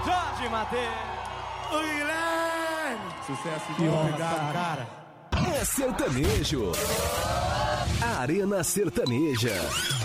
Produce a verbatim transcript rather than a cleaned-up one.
Jorge Mateus. O Guilherme. Sucesso, que honra, obrigado, cara. É sertanejo. Arena Sertaneja.